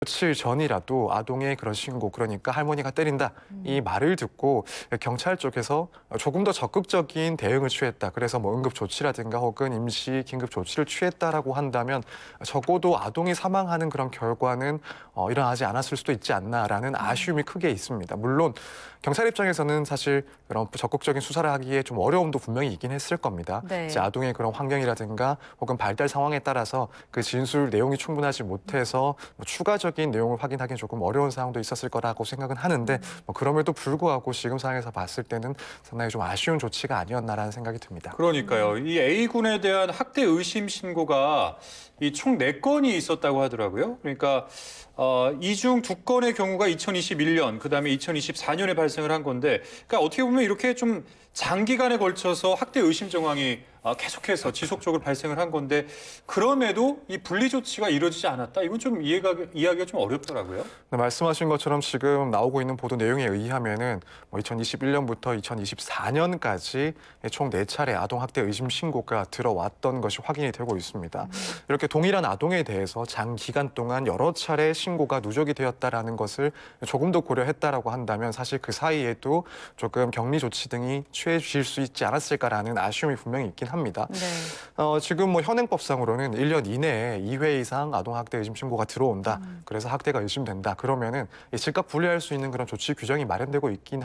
며칠 전이라도 아동의 그런 신고, 그러니까 할머니가 때린다, 이 말을 듣고 경찰 쪽에서 조금 더 적극적인 대응을 취했다. 그래서 뭐 응급 조치라든가 혹은 임시 긴급 조치를 취했다라고 한다면 적어도 아동이 사망하는 그런 결과는 일어나지 않았을 수도 있지 않나라는 아쉬움이 크게 있습니다. 물론 경찰 입장에서는 사실 그런 적극적인 수사를 하기에 좀 어려움도 분명히 있긴 했을 겁니다. 네. 이제 아동의 그런 환경이라든가 혹은 발달 상황에 따라서 그 진술 내용이 충분하지 못해서 뭐 추가적인 내용을 확인하기는 조금 어려운 상황도 있었을 거라고 생각은 하는데 뭐 그럼에도 불구하고 지금 상황에서 봤을 때는 상당히 좀 아쉬운 조치가 아니었나라는 생각이 듭니다. 그러니까요. 이 A군에 대한 학대 의심 신고가 이 총 4건이 있었다고 하더라고요. 그러니까 이 중 2건의 경우가 2021년, 그다음에 2024년에 발생을 한 건데, 그러니까 어떻게 보면 이렇게 좀 장기간에 걸쳐서 학대 의심 정황이 계속해서 지속적으로 발생을 한 건데, 그럼에도 이 분리 조치가 이루어지지 않았다. 이건 좀 이해하기가 좀 어렵더라고요. 네, 말씀하신 것처럼 지금 나오고 있는 보도 내용에 의하면은 뭐 2021년부터 2024년까지 총 4차례 아동학대 의심 신고가 들어왔던 것이 확인이 되고 있습니다. 이렇게 동일한 아동에 대해서 장기간 동안 여러 차례 신고가 누적이 되었다라는 것을 조금 더 고려했다라고 한다면 사실 그 사이에도 조금 격리 조치 등이 취해질 수 있지 않았을까라는 아쉬움이 분명히 있긴 합니다. 네. 지금 뭐 현행법상으로는 1년 이내에 2회 이상 아동학대 의심 신고가 들어온다. 그래서 학대가 의심된다. 그러면은 즉각 분리할 수 있는 그런 조치 규정이 마련되어 있긴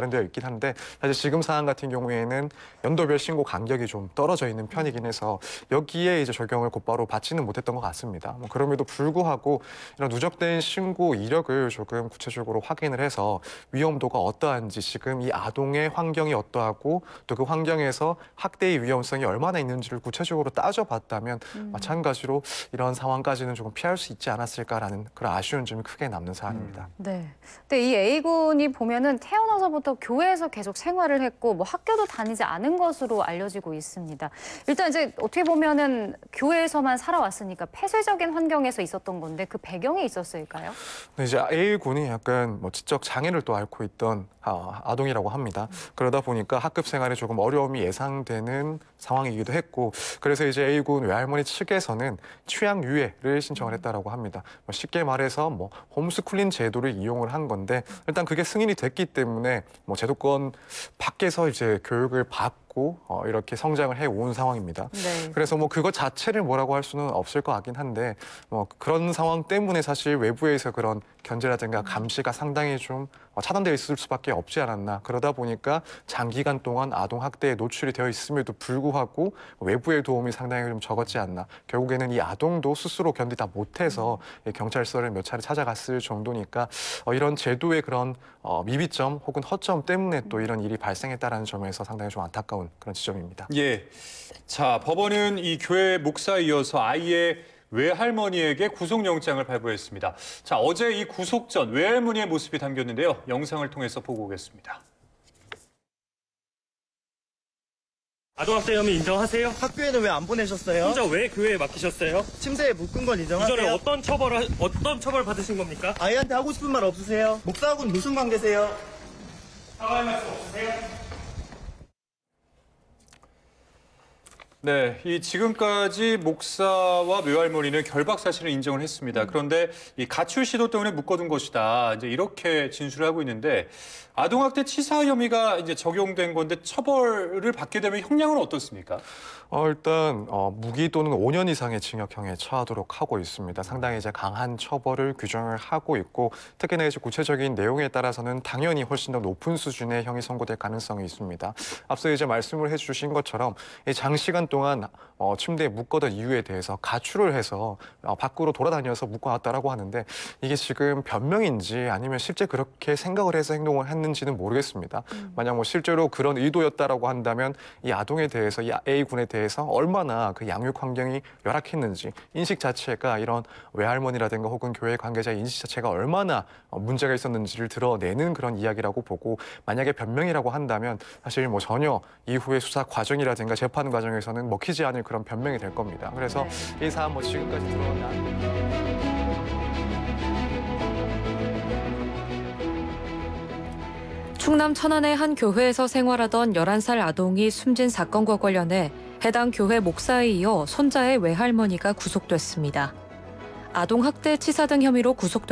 한데 사실 지금 사안 같은 경우에는 연도별 신고 간격이 좀 떨어져 있는 편이긴 해서 여기에 이제 적용을 곧바로 받지는 못했던 것 같습니다. 뭐 그럼에도 불구하고 이런 누적된 신고 이력을 조금 구체적으로 확인을 해서 위험도가 어떠한지, 지금 이 아동의 환경이 어떠하고 또 그 환경에서 학대의 위험성이 얼마나 있는지를 구체적으로 따져봤다면 마찬가지로 이런 상황까지는 조금 피할 수 있지 않았을까라는 그런 아쉬운 점이 크게 남는 사안입니다. 네. 근데 이 A군이 보면은 태어나서부터 교회에서 계속 생활을 했고 뭐 학교도 다니지 않은 것으로 알려지고 있습니다. 일단 이제 어떻게 보면은 교회에서만 살아왔으니까 폐쇄적인 환경에서 있었던 건데 그 배경이 있었을까요? 근데 이제 A군이 약간 뭐 지적 장애를 또 앓고 있던 아동이라고 합니다. 그러다 보니까 학급 생활에 조금 어려움이 예상되는 상황이기도 했고, 그래서 이제 A군 외할머니 측에서는 취향 유예를 신청을 했다라고 합니다. 쉽게 말해서 뭐 홈스쿨링 제도를 이용을 한 건데, 일단 그게 승인이 됐기 때문에 뭐 제도권 밖에서 이제 교육을 받고 이렇게 성장을 해온 상황입니다. 네. 그래서 뭐 그것 자체를 뭐라고 할 수는 없을 것 같긴 한데, 뭐 그런 상황 때문에 사실 외부에서 그런 견제라든가 감시가 상당히 좀 차단되어 있을 수밖에 없지 않았나. 그러다 보니까 장기간 동안 아동 학대에 노출이 되어 있음에도 불구하고 외부의 도움이 상당히 좀 적었지 않나. 결국에는 이 아동도 스스로 견디다 못해서 경찰서를 몇 차례 찾아갔을 정도니까 이런 제도의 그런 미비점 혹은 허점 때문에 또 이런 일이 발생했다는 점에서 상당히 좀 안타까운 그런 지점입니다. 예. 자, 법원은 이 교회 목사에 이어서 아이의 외할머니에게 구속영장을 발부했습니다. 자, 어제 이 구속 전 외할머니의 모습이 담겼는데요. 영상을 통해서 보고 오겠습니다. 아동학대 혐의 인정하세요? 학교에는 왜 안 보내셨어요? 혼자 왜 교회에 맡기셨어요? 침대에 묶은 건 인정하세요? 이전에 어떤 처벌 받으신 겁니까? 아이한테 하고 싶은 말 없으세요? 목사하고는 무슨 관계세요? 사과할 말씀 없으세요? 네, 이 지금까지 목사와 외할머니는 결박 사실을 인정을 했습니다. 그런데 이 가출 시도 때문에 묶어둔 것이다. 이제 이렇게 진술을 하고 있는데, 아동학대 치사 혐의가 이제 적용된 건데 처벌을 받게 되면 형량은 어떻습니까? 일단 무기 또는 5년 이상의 징역형에 처하도록 하고 있습니다. 상당히 이제 강한 처벌을 규정을 하고 있고, 특히나 이제 구체적인 내용에 따라서는 당연히 훨씬 더 높은 수준의 형이 선고될 가능성이 있습니다. 앞서 이제 말씀을 해주신 것처럼 이 장시간 동안 침대에 묶어둔 이유에 대해서 가출을 해서 밖으로 돌아다녀서 묶어놨다라고 하는데, 이게 지금 변명인지 아니면 실제 그렇게 생각을 해서 행동을 했는지는 모르겠습니다. 만약 뭐 실제로 그런 의도였다라고 한다면 이 아동에 대해서, 이 A군에 대해서 얼마나 그 양육 환경이 열악했는지, 인식 자체가 이런 외할머니라든가 혹은 교회 관계자의 인식 자체가 얼마나 문제가 있었는지를 드러내는 그런 이야기라고 보고, 만약에 변명이라고 한다면 사실 뭐 전혀 이후의 수사 과정이라든가 재판 과정에서는 먹히지 않을 그런 변명이 될 겁니다. 그래서 이 사안 뭐 지금까지 드러난 충남 천안의 한 교회에서 생활하던 11살 아동이 숨진 사건과 관련해 해당 교회 목사에 이어 손자의 외할머니가 구속됐습니다. 아동학대 치사 등 혐의로 구속됐습니다.